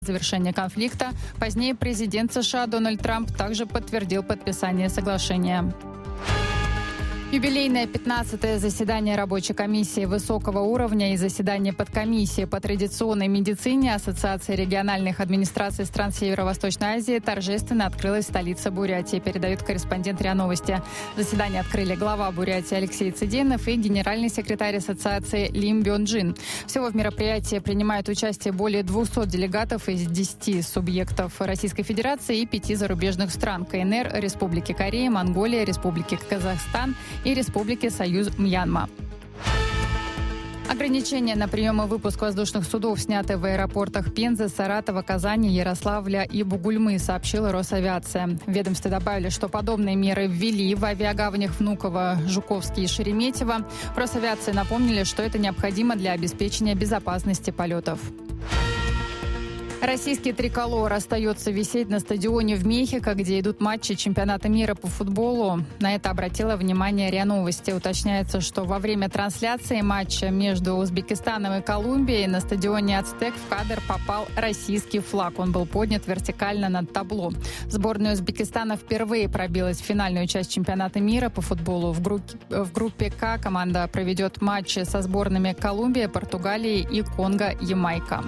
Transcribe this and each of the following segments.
завершения конфликта. Позднее президент США Дональд Трамп также подтвердил подписание соглашения. Юбилейное 15-е заседание рабочей комиссии высокого уровня и заседание подкомиссии по традиционной медицине Ассоциации региональных администраций стран Северо-Восточной Азии торжественно открылась в столице Бурятии, передает корреспондент РИА Новости. Заседание открыли глава Бурятии Алексей Цыденов и генеральный секретарь ассоциации Лим Бёнджин. Всего в мероприятии принимают участие более 200 делегатов из 10 субъектов Российской Федерации и 5 зарубежных стран: КНР, Республики Корея, Монголия, Республики Казахстан и Республики Союз Мьянма. Ограничения на прием и выпуск воздушных судов сняты в аэропортах Пензы, Саратова, Казани, Ярославля и Бугульмы, сообщила Росавиация. В ведомстве добавили, что подобные меры ввели в авиагаванях Внуково, Жуковский и Шереметьево. В Росавиации напомнили, что это необходимо для обеспечения безопасности полетов. Российский триколор остается висеть на стадионе в Мехико, где идут матчи чемпионата мира по футболу. На это обратила внимание РИА Новости. Уточняется, что во время трансляции матча между Узбекистаном и Колумбией на стадионе «Ацтек» в кадр попал российский флаг. Он был поднят вертикально над табло. Сборная Узбекистана впервые пробилась в финальную часть чемпионата мира по футболу. В группе К команда проведет матчи со сборными Колумбии, Португалии и Конго-Ямайка.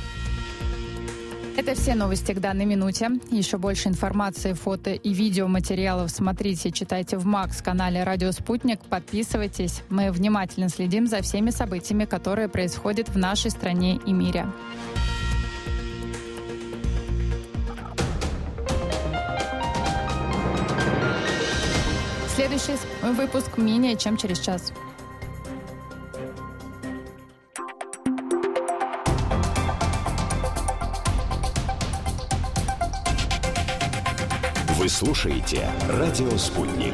Это все новости к данной минуте. Еще больше информации, фото и видеоматериалов смотрите, читайте в МАКС-канале «Радио Спутник». Подписывайтесь. Мы внимательно следим за всеми событиями, которые происходят в нашей стране и мире. Следующий выпуск менее чем через час. Вы слушаете «Радио Спутник».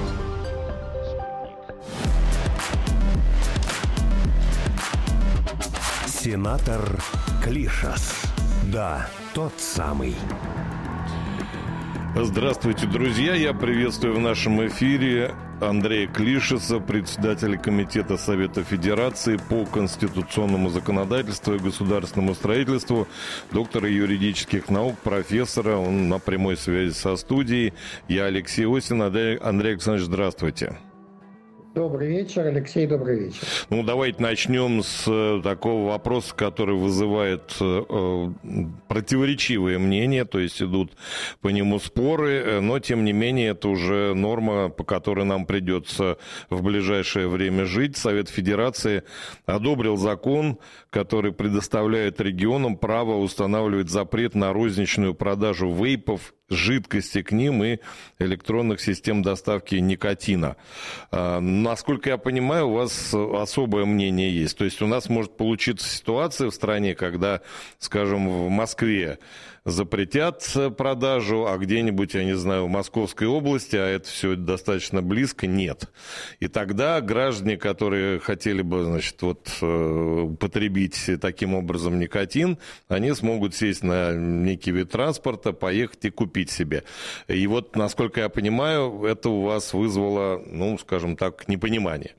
Сенатор Клишас. Да, тот самый. Здравствуйте, друзья. Я приветствую в нашем эфире Андрея Клишаса, председателя Комитета Совета Федерации по конституционному законодательству и государственному строительству, доктора юридических наук, профессора. Он на прямой связи со студией. Я Алексей Осин. Андрей Александрович, здравствуйте. Добрый вечер, Алексей, добрый вечер. Ну, давайте начнем с такого вопроса, который вызывает противоречивые мнения, то есть идут по нему споры, но, тем не менее, это уже норма, по которой нам придется в ближайшее время жить. Совет Федерации одобрил закон, который предоставляет регионам право устанавливать запрет на розничную продажу вейпов, жидкости к ним и электронных систем доставки никотина. Насколько я понимаю, у вас особое мнение есть. То есть у нас может получиться ситуация в стране, когда, скажем, в Москве запретят продажу, а где-нибудь, я не знаю, в Московской области, а это все достаточно близко, нет. И тогда граждане, которые хотели бы, значит, потребить таким образом никотин, они смогут сесть на некий вид транспорта, поехать и купить себе. И вот, насколько я понимаю, это у вас вызвало, скажем так, непонимание.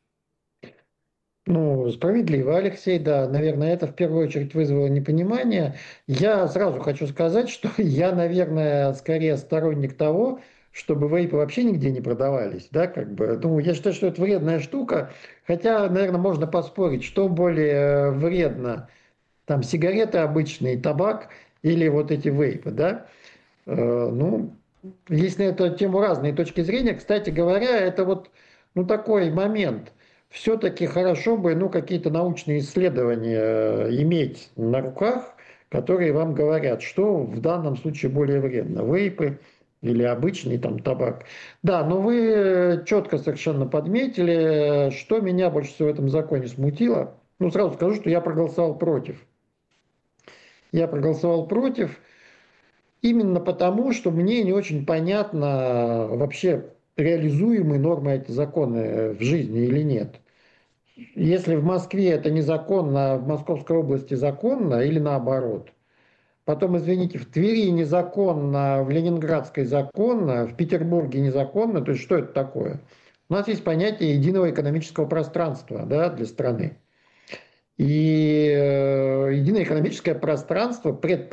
Справедливо, Алексей, да, наверное, это в первую очередь вызвало непонимание. Я сразу хочу сказать, что я, наверное, скорее сторонник того, чтобы вейпы вообще нигде не продавались, да, я считаю, что это вредная штука, хотя, наверное, можно поспорить, что более вредно, сигареты обычные, табак или вот эти вейпы, да. Есть на эту тему разные точки зрения. Кстати говоря, это такой момент. Все-таки хорошо бы какие-то научные исследования иметь на руках, которые вам говорят, что в данном случае более вредно. Вейпы или обычный табак. Да, но вы четко совершенно подметили, что меня больше всего в этом законе смутило. Сразу скажу, что я проголосовал против. Я проголосовал против именно потому, что мне не очень понятно вообще, реализуемы нормы эти законы в жизни или нет. Если в Москве это незаконно, а в Московской области законно или наоборот. Потом, извините, в Твери незаконно, в Ленинградской законно, в Петербурге незаконно. То есть что это такое? У нас есть понятие единого экономического пространства, да, для страны. И единое экономическое пространство